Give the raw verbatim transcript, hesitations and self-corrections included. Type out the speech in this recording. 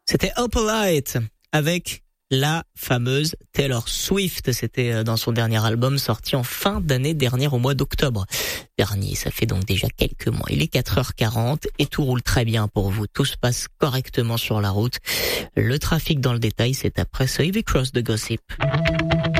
C'était Opalite avec la fameuse Taylor Swift. C'était dans son dernier album sorti en fin d'année dernière au mois d'octobre dernier. Ça fait donc déjà quelques mois. Il est quatre heures quarante et tout roule très bien pour vous. Tout se passe correctement sur la route. Le trafic dans le détail, c'est après ce Heavy Cross de Gossip.